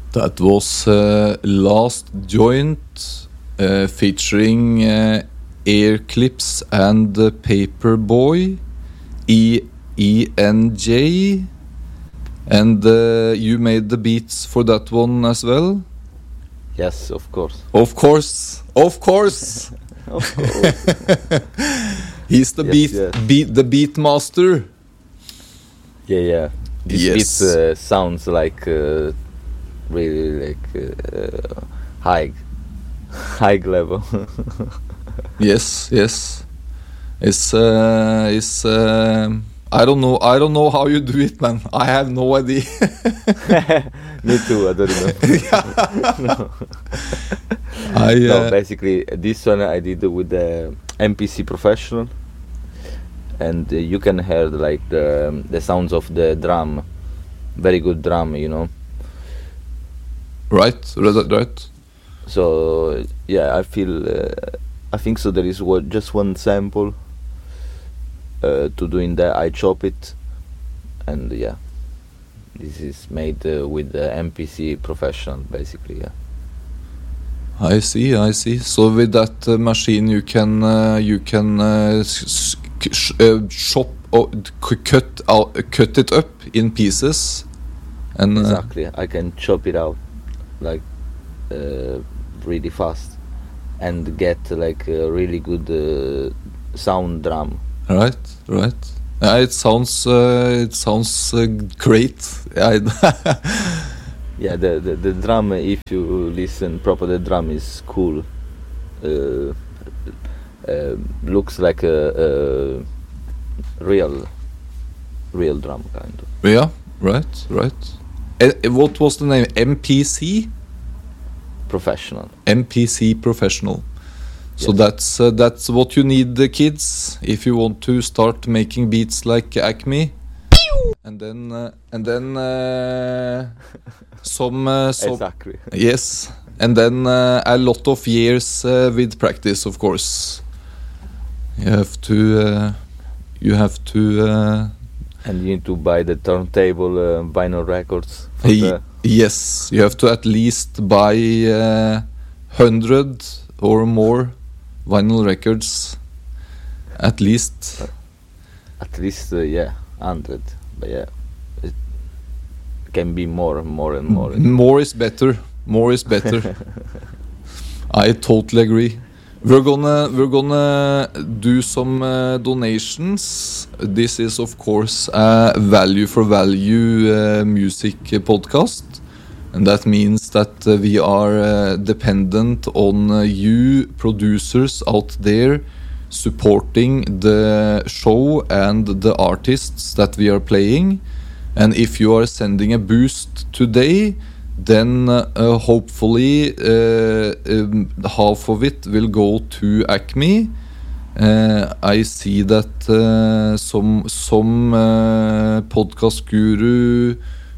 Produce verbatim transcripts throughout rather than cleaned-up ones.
That was uh, Last Joint uh, featuring uh, Air Clips and uh, Paperboy, E E N J, and uh, you made the beats for that one as well? Yes, of course. Of course, of course. Of course. He's the Yes, beat, yes. beat, the beat master. Yeah, yeah. This Yes. beat uh, sounds like uh, really like uh, high, high level. Yes, yes. It's uh, it's. Um, I don't know. I don't know how you do it, man. I have no idea. Me too. I don't remember. no. I uh, no, basically this one I did with the M P C Professional, and uh, you can hear like the um, the sounds of the drum, very good drum, you know. right, right, right. So yeah, I feel uh, I think so. There is what, just one sample uh, to do in there. I chop it, and yeah, this is made uh, with the M P C Professional, basically. Yeah. I see, I see. So with that uh, machine, you can uh, you can uh, s- s- sh- uh, chop or c- cut out, cut it up in pieces, and uh, Exactly. I can chop it out like uh, really fast and get like a really good uh, sound drum. right, right. Yeah, it sounds uh, it sounds uh, great. I Yeah, the, the the drum. If you listen proper, the drum is cool. Uh, uh, looks like a, a real, real drum kind of. yeah, right, right. Uh, what was the name? M P C. Professional. M P C Professional. So Yes. that's uh, that's what you need, the kids, if you want to start making beats like Acme. And then uh, and then uh, some uh, some Exactly. yes, and then uh, a lot of years uh, with practice, of course. You have to uh, you have to uh, And you need to buy the turntable uh, vinyl records. For y- the, yes, you have to at least buy uh, hundred or more vinyl records, at least. at least uh, yeah, hundred. But yeah, it can be more, more and more. More is better. More is better. I totally agree. We're gonna we're gonna do some uh, donations. This is of course a value for value uh, music podcast, and that means that uh, we are uh, dependent on uh, you producers out there supporting the show and the artists that we are playing. And if you are sending a boost today, then uh, uh, hopefully uh, um, half of it will go to Acme. Uh, I see that uh, some some uh, podcast guru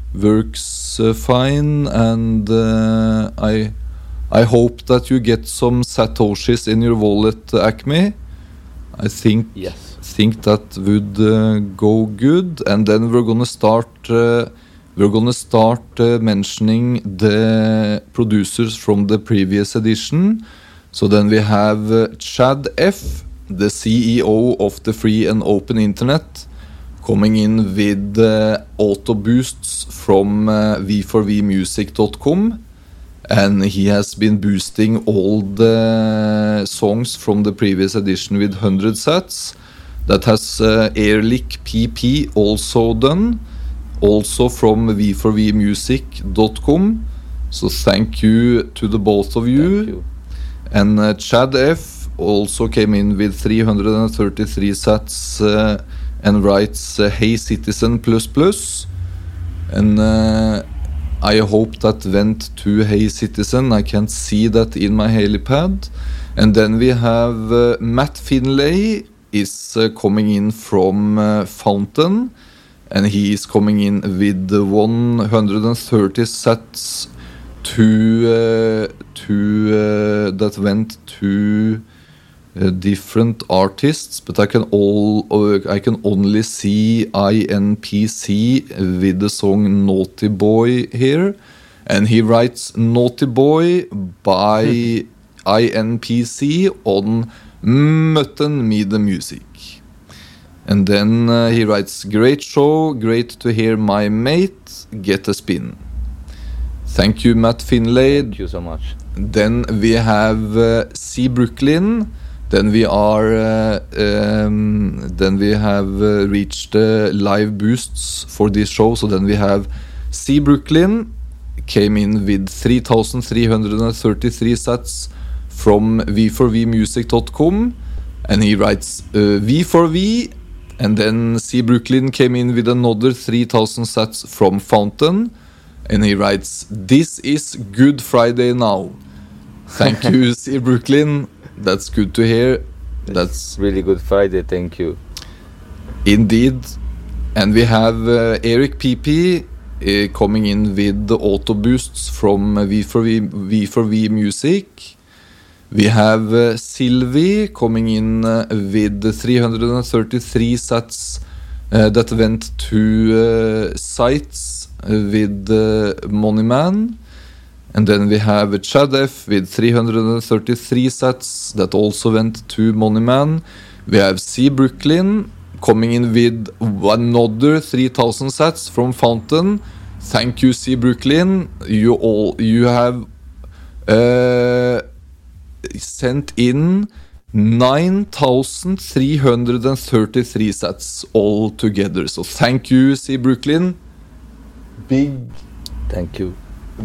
works uh, fine, and uh, I I hope that you get some satoshis in your wallet, Acme. I think Yes. think that would uh, go good, and then we're gonna start uh, we're gonna start uh, mentioning the producers from the previous edition. So then we have uh, Chad F, the C E O of the Free and Open Internet, coming in with uh, auto boosts from uh, v four v music dot com. And he has been boosting all the songs from the previous edition with one hundred sats. That has uh, Airlick P P also done, also from v four v music dot com. So thank you to the both of you. Thank you. And uh, Chad F also came in with three hundred thirty-three sats uh, and writes uh, Hey Citizen plus plus. And uh, I hope that went to Hey Citizen. I can't see that in my helipad. And then we have uh, Matt Finlay is uh, coming in from uh, Fountain, and he is coming in with the one hundred thirty sats to uh, to uh, that went to uh, different artists, but I can all uh, I can only see I N P C with the song Naughty Boy here, and he writes Naughty Boy by I N P C on Mutton Me the Music. And then uh, he writes, great show, great to hear my mate get a spin. Thank you, Matt Finlay. Thank you so much. Then we have uh, C Brooklyn. Then we are uh, um, then we have uh, reached uh, live boosts for this show. So then we have C Brooklyn came in with three thousand three hundred thirty-three sats from v four v music dot com, and he writes uh, V four V, and then C Brooklyn came in with another three thousand sats from Fountain, and he writes, this is Good Friday now. Thank you, C Brooklyn. That's good to hear. That's really Good Friday. Thank you. Indeed. And we have uh, Eric P P uh, coming in with the auto boosts from uh, V four V, V four V Music. We have uh, Sylvie coming in uh, with three hundred thirty-three sats uh, that went to uh, sites uh, with uh, Moneyman. And then we have Chad F with three hundred thirty-three sats that also went to Moneyman. We have C Brooklyn coming in with another three thousand sats from Fountain. Thank you, C Brooklyn. You all you have uh, sent in nine thousand three hundred thirty-three sats all together. So thank you, C Brooklyn. Big Thank you.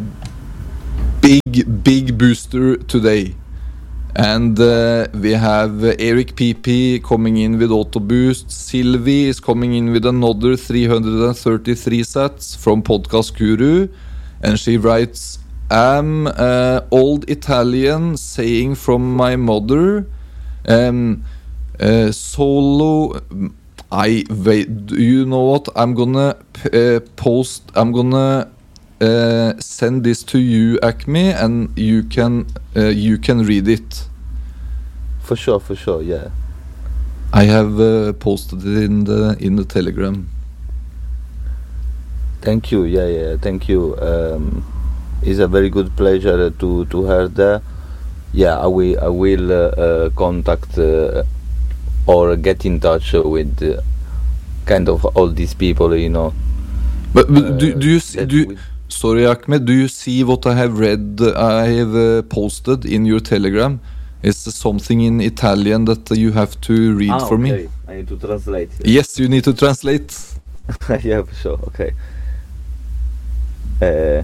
Big, big booster today. And uh, we have uh, Eric P P coming in with auto boost. Sylvie is coming in with another three hundred thirty-three sats from Podcast Guru, and she writes, I'm uh, old Italian saying from my mother, um, uh, solo. I wait. Do you know what? I'm gonna uh, post. I'm gonna. Uh, send this to you, Acme, and you can uh, you can read it. For sure, for sure, yeah. I have uh, posted it in the in the Telegram. Thank you, yeah, yeah. Thank you. Um, it's a very good pleasure to to hear that. Yeah, I will I will uh, uh, contact uh, or get in touch with uh, kind of all these people, you know. But, but uh, do do you see, that do you, we- sorry, Ahmed, do you see what I have read? uh, I have uh, posted in your Telegram. It's something in Italian that you have to read Ah, for okay. me. I need to translate. Yes, you need to translate. Yeah, for sure. Okay. Uh,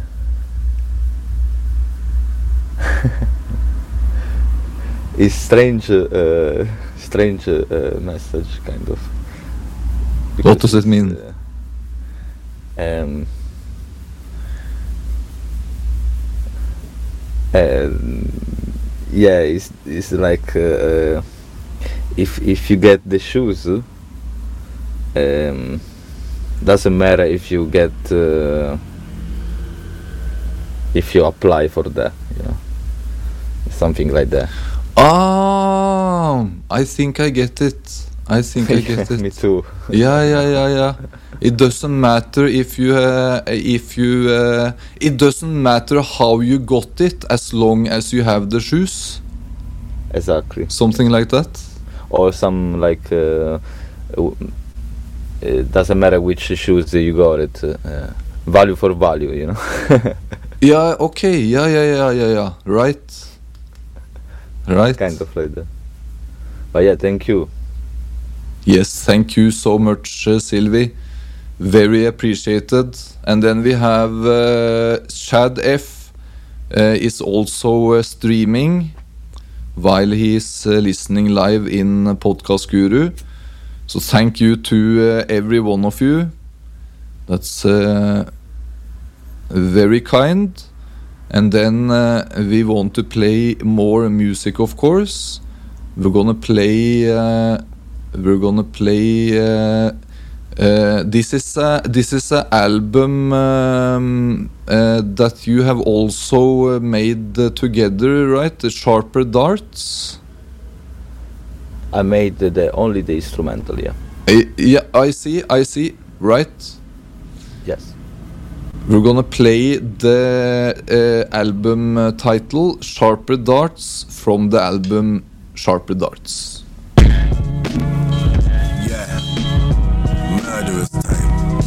it's strange, uh, strange uh, message, kind of. What does it Because mean? it's, uh, um, um, yeah, it's it's like uh, if if you get the shoes, um, doesn't matter if you get uh, if you apply for that, you know, something like that. Ah, I think I get it. I think I get it. Me too. Yeah, yeah, yeah, yeah. It doesn't matter if you, uh, if you, uh, it doesn't matter how you got it as long as you have the shoes. Exactly. Something like that. Or some like uh, w- it doesn't matter which shoes you got it. Uh, value for value, you know. Yeah. Okay. Yeah. Yeah. Yeah. Yeah. Yeah. Right. Right. Kind of like that. But yeah, thank you. Yes. Thank you so much, uh, Sylvie. Very appreciated. And then we have uh, Chad F. Uh, is also uh, streaming while he is uh, listening live in uh, Podcast Guru. So thank you to uh, every one of you. That's uh, very kind. And then uh, we want to play more music, of course. We're gonna play. Uh, we're gonna play. Uh, uh, this is a, this is an album um, uh, that you have also uh, made uh, together, right? The Sharper Darts. I made the, the only the instrumental, yeah. I, yeah, I see. I see. Right. Yes. We're gonna play the uh, album uh, title Sharper Darts from the album Sharper Darts.